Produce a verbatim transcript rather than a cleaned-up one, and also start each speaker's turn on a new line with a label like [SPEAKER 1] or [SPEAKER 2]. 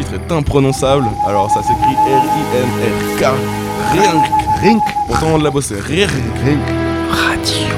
[SPEAKER 1] titre est imprononçable. Alors ça s'écrit R I N R K. Rink.
[SPEAKER 2] Rink.
[SPEAKER 1] Pourtant on l'a bossé. Rink.
[SPEAKER 2] Rink. Radio.